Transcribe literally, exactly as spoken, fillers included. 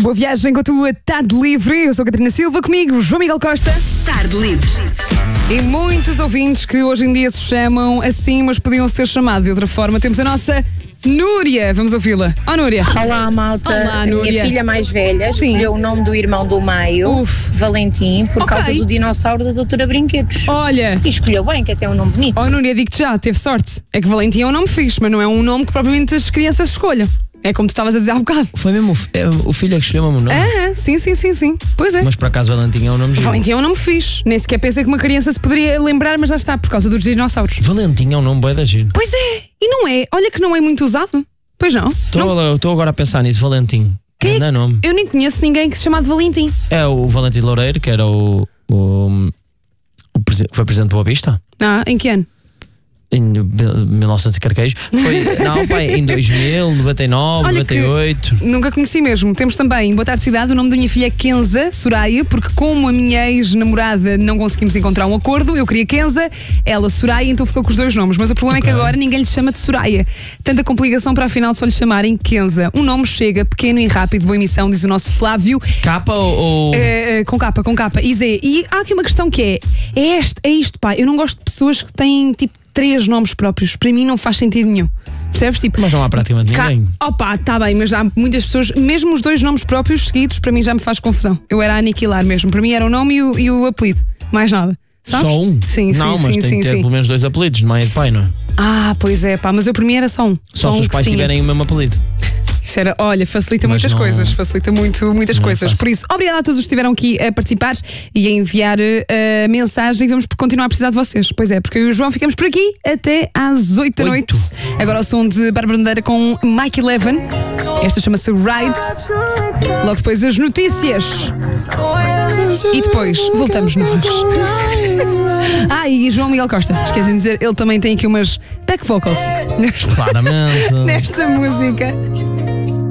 Boa viagem com a tua Tarde Livre. Eu sou a Catarina Silva, comigo João Miguel Costa. Tarde Livre. E muitos ouvintes que hoje em dia se chamam assim, mas podiam ser chamados de outra forma. Temos a nossa Núria. Vamos ouvi-la. Oh, Núria. Olá, malta. Olá, a Núria. minha filha mais velha Sim. escolheu o nome do irmão do meio, Uf. Valentim, por Ok. causa do dinossauro da Doutora Brinquedos. Olha. E escolheu bem, que até é um nome bonito. Oh, Núria, digo-te já, teve sorte. É que Valentim é um nome fixe, mas não é um nome que propriamente as crianças escolham. É como tu estavas a dizer há bocado. Foi mesmo o, fi- é, o filho é que escolheu o meu nome. Ah, sim, sim, sim, sim. Pois é. Mas por acaso Valentim é um nome giro. Valentim é um nome fixe. Nem sequer pensei que uma criança se poderia lembrar, mas já está, por causa dos dinossauros. Valentim é um nome bué da giro. Pois é. E não é. Olha que não é muito usado. Pois não. Não. Estou agora a pensar nisso, Valentim. Quem é Não é que- nome. Eu nem conheço ninguém que se chama de Valentim. É o Valentim Loureiro, que era o. o, o presi- foi presidente do Boa Vista. Ah, em que ano? Em mil e novecentos e carqueijo. Foi, não, pai, em dois mil, noventa e nove, Olha noventa e oito. Nunca conheci mesmo. Temos também, boa tarde cidade, o nome da minha filha é Kenza Soraya, porque como a minha ex-namorada não conseguimos encontrar um acordo, eu queria Kenza, ela Soraya, então ficou com os dois nomes. Mas o problema Ok. é que agora ninguém lhe chama de Soraya. Tanta complicação para afinal só lhe chamarem Kenza. Um nome chega, pequeno e rápido, boa emissão, diz o nosso Flávio. Capa ou. ou- É, é, com capa, com capa. E Zé, e há aqui uma questão que é: é, este, é isto, pá. Eu não gosto de pessoas que têm tipo três nomes próprios. Para mim não faz sentido nenhum. Percebes? Tipo, Mas não há praticamente Cá- ninguém. Opa, tá bem, mas há muitas pessoas, mesmo os dois nomes próprios seguidos, para mim já me faz confusão. Eu era a aniquilar mesmo. Para mim era o nome e o, e o apelido. Mais nada. Sabes? Só um? Sim, não, sim, mas sim, tem sim, que ter sim. pelo menos dois apelidos, não é de pai, não é? Ah, pois é, pá, mas eu para mim era só um. Só um se os que pais tinha. tiverem o mesmo apelido. Isso era, olha, facilita Mas muitas não- coisas, facilita muito, muitas não é coisas. fácil. Por isso, obrigada a todos os que estiveram aqui a participar e a enviar uh, mensagem. Vamos continuar a precisar de vocês. Pois é, porque eu e o João ficamos por aqui até às oito da noite. Oito. Agora o som de Bárbara Bandeira com Mike Eleven. Esta chama-se Ride. Logo depois as notícias. E depois voltamos nós. Ah, e João Miguel Costa, esqueci de dizer, ele também tem aqui umas back vocals nesta, Claramente. nesta música.